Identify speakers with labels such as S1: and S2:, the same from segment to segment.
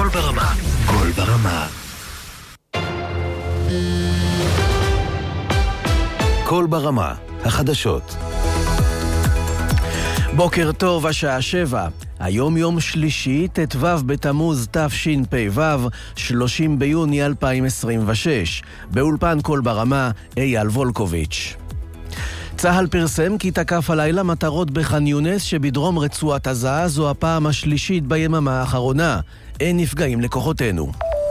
S1: קול ברמה. קול ברמה. קול ברמה. החדשות. בוקר טוב, השעה 7. היום יום שלישי, ט"ו בתמוז תשפ"ו, 30 ביוני 2026. באולפן קול ברמה, אייל וולקוביץ'. צהל פרסם כי תקף הלילה מטרות בח'אן יונס שבדרום רצועת עזה. זו הפעם השלישית ביממה האחרונה. אין נפגעים לכוחותינו.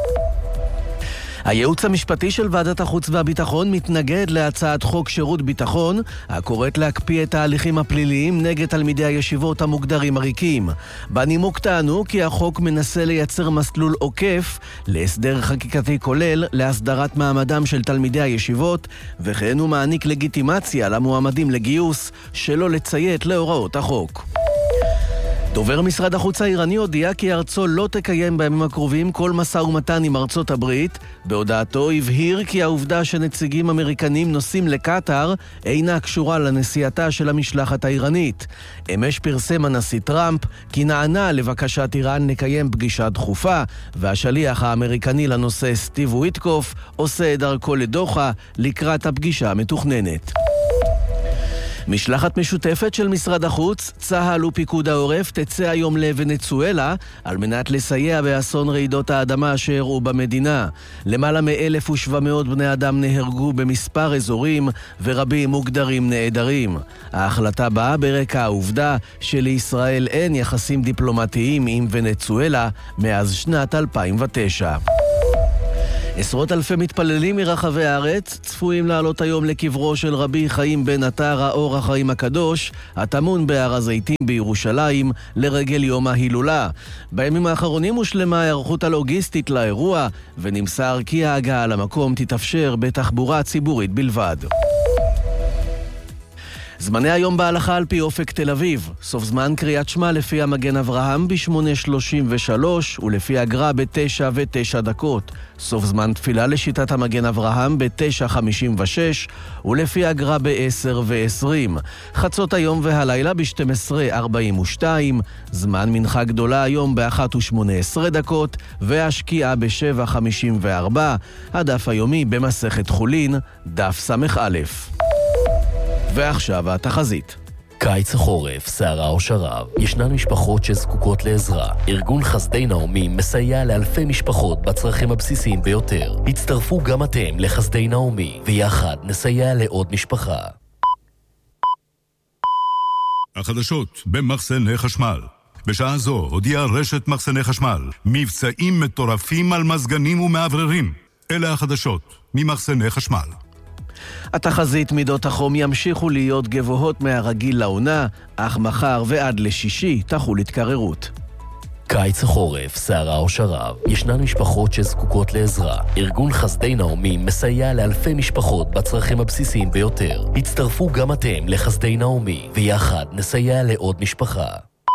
S1: הייעוץ המשפטי של ועדת החוץ והביטחון מתנגד להצעת חוק שירות ביטחון, הקוראת להקפיא את ההליכים הפליליים נגד תלמידי הישיבות המוגדרים עריקים. בנימוק טענו כי החוק מנסה לייצר מסלול עוקף להסדר חקיקתי כולל להסדרת מעמדם של תלמידי הישיבות, וכן הוא מעניק לגיטימציה למועמדים לגיוס שלא לציית להוראות החוק. דובר משרד החוץ האיראני הודיע כי ארצו לא תקיים בימים הקרובים כל משא ומתן עם ארצות הברית. בהודעתו הבהיר כי העובדה שנציגים אמריקנים נוסעים לקטר אינה קשורה לנסיעתה של המשלחת האיראנית. אמש פרסם הנשיא טראמפ כי נענה לבקשת איראן לקיים פגישה דחופה, והשליח האמריקני לנושא סטיב וויטקוף עושה את דרכו לדוחה לקראת הפגישה המתוכננת. משלחת משותפת של משרד החוץ, צה"ל ופיקוד העורף תצא היום לוונצואלה על מנת לסייע באסון רעידות האדמה שאירעו במדינה. למעלה מ-1,700 בני אדם נהרגו במספר אזורים ורבים מוגדרים נעדרים. ההחלטה באה ברקע העובדה שלישראל אין יחסים דיפלומטיים עם ונצואלה מאז שנת 2009. עשרות אלפי מתפללים מרחבי הארץ צפויים לעלות היום לקברו של רבי חיים בן עטר האור החיים הקדוש, הטמון בהר הזיתים בירושלים, לרגל יום ההילולה. בימים האחרונים הושלמה ההיערכות הלוגיסטית לאירוע, ונמסר כי ההגעה למקום תתאפשר בתחבורה ציבורית בלבד. זמני היום בהלכה על פי אופק תל אביב. סוף זמן קריאת שמע לפי המגן אברהם ב-8:33 ולפי הגר"א ב-9:09. סוף זמן תפילה לשיטת המגן אברהם ב-9:56 ולפי הגר"א ב-10:20. חצות היום והלילה ב-12:42. זמן מנחה גדולה היום ב-1:18 והשקיעה ב-7:54. הדף היומי במסכת חולין, דף ס"א. ועכשיו התחזית.
S2: קיץ החורף, סערה או שרב. ישנן משפחות שזקוקות לעזרה. ארגון חסדי נעמי מסייע לאלפי משפחות בצרכים הבסיסיים ביותר. הצטרפו גם אתם לחסדי נעמי, ויחד נסייע לעוד משפחה.
S3: החדשות במחסני חשמל. בשעה זו הודיעה רשת מחסני חשמל מבצעים מטורפים על מזגנים ומעבררים. אלה החדשות ממחסני חשמל.
S2: התחזית מידות החום ימשיכו להיות גבוהות מהרגיל לעונה, אך מחר ועד לשישי תחול התקררות. קיץ החורף, סערה או שרב. ישנן משפחות שזקוקות לעזרה. ארגון חסדי נעמי מסייע לאלפי משפחות בצרכים הבסיסיים ביותר. הצטרפו גם אתם לחסדי נעמי, ויחד נסייע לעוד משפחה.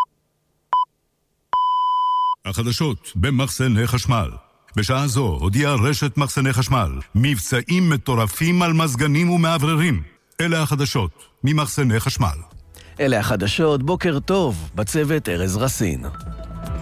S3: החדשות במחסני חשמל. בשעה זו הודיעה רשת מחסני חשמל מבצעים מטורפים על מזגנים ומעבררים. אלה החדשות ממחסני חשמל.
S2: אלה החדשות, בוקר טוב, בצוות ארז רסין.